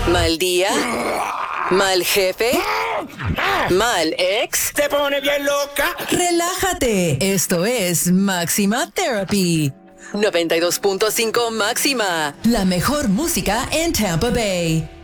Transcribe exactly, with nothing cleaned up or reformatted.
¿Mal día? ¿Mal jefe? ¿Mal ex? ¿Se pone bien loca? Relájate. Esto es Máxima Therapy. noventa y dos punto cinco Máxima. La mejor música en Tampa Bay.